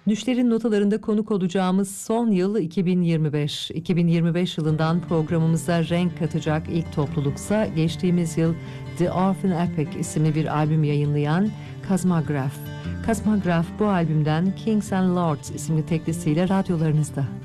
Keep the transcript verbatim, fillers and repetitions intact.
Düşlerin notalarında konuk olacağımız son yıl iki bin yirmi beş. iki bin yirmi beş yılından programımıza renk katacak ilk topluluksa geçtiğimiz yıl The Orphan Epic isimli bir albüm yayınlayan Cosmograph. Cosmograph bu albümden Kings and Lords isimli teklisiyle radyolarınızda.